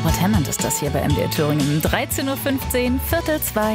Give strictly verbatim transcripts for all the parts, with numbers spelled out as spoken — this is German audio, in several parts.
Robert Hammond ist das hier bei M D R Thüringen. dreizehn Uhr fünfzehn, Viertel zwei.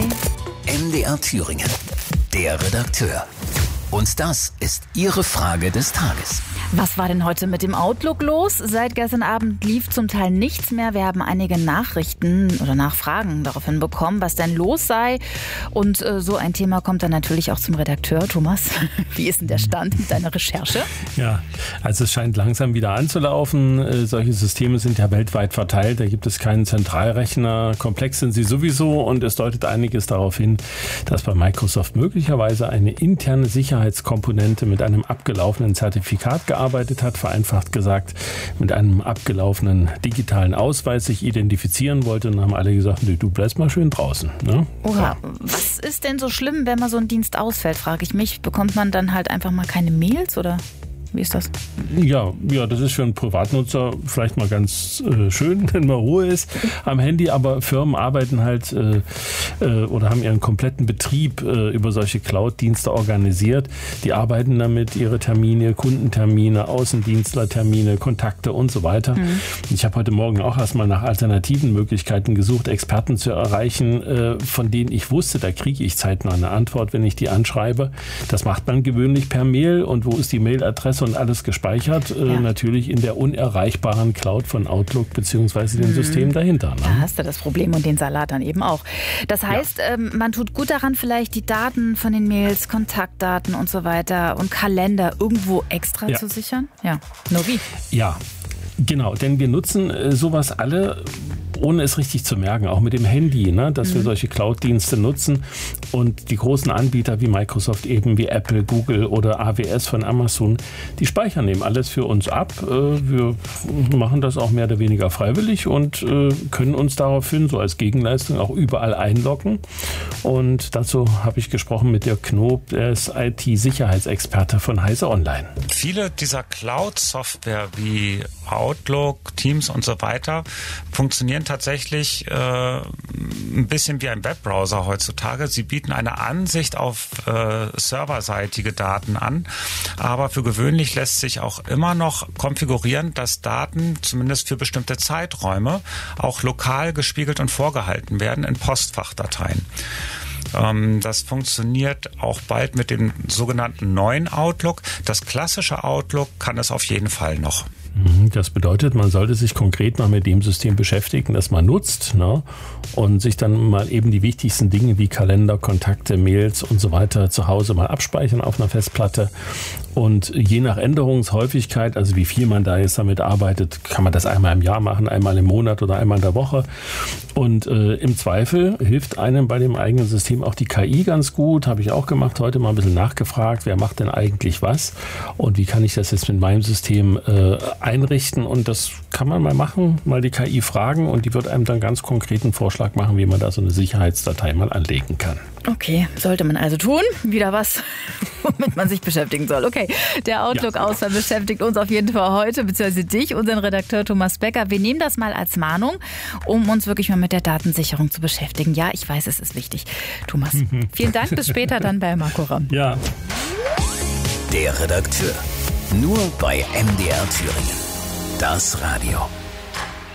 M D R Thüringen, der Redakteur. Und das ist Ihre Frage des Tages. Was war denn heute mit dem Outlook los? Seit gestern Abend lief zum Teil nichts mehr. Wir haben einige Nachrichten oder Nachfragen daraufhin bekommen, was denn los sei. Und äh, so ein Thema kommt dann natürlich auch zum Redakteur. Thomas, wie ist denn der Stand mit deiner Recherche? Ja, also es scheint langsam wieder anzulaufen. Äh, solche Systeme sind ja weltweit verteilt. Da gibt es keinen Zentralrechner. Komplex sind sie sowieso. Und es deutet einiges darauf hin, dass bei Microsoft möglicherweise eine interne Sicherheitskomponente mit einem abgelaufenen Zertifikat gearbeitet hat, vereinfacht gesagt, mit einem abgelaufenen digitalen Ausweis sich identifizieren wollte, und haben alle gesagt, du bleibst mal schön draußen. Ne? Oha, was ist denn so schlimm, wenn mal so ein Dienst ausfällt, frage ich mich. Bekommt man dann halt einfach mal keine Mails oder wie ist das? Ja, ja, das ist für einen Privatnutzer vielleicht mal ganz äh, schön, wenn mal Ruhe ist am Handy, aber Firmen arbeiten halt äh, äh, oder haben ihren kompletten Betrieb äh, über solche Cloud-Dienste organisiert. Die arbeiten damit ihre Termine, Kundentermine, Außendienstlertermine, Kontakte und so weiter. Mhm. Ich habe heute Morgen auch erstmal nach alternativen Möglichkeiten gesucht, Experten zu erreichen, äh, von denen ich wusste, da kriege ich zeitnah eine Antwort, wenn ich die anschreibe. Das macht man gewöhnlich per Mail. Und wo ist die Mailadresse und alles gespeichert? Äh, ja. Natürlich in der unerreichbaren Cloud von Outlook beziehungsweise dem mhm. System dahinter. Ne? Da hast du das Problem und den Salat dann eben auch. Das heißt, ja. ähm, man tut gut daran, vielleicht die Daten von den Mails, Kontaktdaten und so weiter und Kalender irgendwo extra ja. zu sichern? Ja. Nur wie? Ja. Genau, denn wir nutzen äh, sowas alle, ohne es richtig zu merken, auch mit dem Handy, ne, dass mhm. wir solche Cloud-Dienste nutzen. Und die großen Anbieter wie Microsoft eben, wie Apple, Google oder A W S von Amazon, die speichern eben alles für uns ab. Äh, wir machen das auch mehr oder weniger freiwillig und äh, können uns daraufhin so als Gegenleistung auch überall einloggen. Und dazu habe ich gesprochen mit Dirk Knob, der ist I T-Sicherheitsexperte von Heise Online. Viele dieser Cloud-Software wie Outlook, Teams und so weiter funktionieren tatsächlich äh, ein bisschen wie ein Webbrowser heutzutage. Sie bieten eine Ansicht auf äh, serverseitige Daten an, aber für gewöhnlich lässt sich auch immer noch konfigurieren, dass Daten zumindest für bestimmte Zeiträume auch lokal gespiegelt und vorgehalten werden in Postfachdateien. Das funktioniert auch bald mit dem sogenannten neuen Outlook. Das klassische Outlook kann es auf jeden Fall noch. Das bedeutet, man sollte sich konkret mal mit dem System beschäftigen, das man nutzt, ne? Und sich dann mal eben die wichtigsten Dinge wie Kalender, Kontakte, Mails und so weiter zu Hause mal abspeichern auf einer Festplatte. Und je nach Änderungshäufigkeit, also wie viel man da jetzt damit arbeitet, kann man das einmal im Jahr machen, einmal im Monat oder einmal in der Woche. Und äh, im Zweifel hilft einem bei dem eigenen System auch die K I ganz gut. Habe ich auch gemacht, heute mal ein bisschen nachgefragt, wer macht denn eigentlich was und wie kann ich das jetzt mit meinem System äh, einrichten. Und das kann man mal machen, mal die K I fragen und die wird einem dann ganz konkreten Vorschlag machen, wie man da so eine Sicherheitsdatei mal anlegen kann. Okay, sollte man also tun. Wieder was, womit man sich beschäftigen soll. Okay, der Outlook-Ausfall ja. beschäftigt uns auf jeden Fall heute, beziehungsweise dich, unseren Redakteur Thomas Becker. Wir nehmen das mal als Mahnung, um uns wirklich mal mit der Datensicherung zu beschäftigen. Ja, ich weiß, es ist wichtig. Thomas, vielen Dank. Bis später dann bei Marco Ramm. Ja. Der Redakteur. Nur bei M D R Thüringen. Das Radio.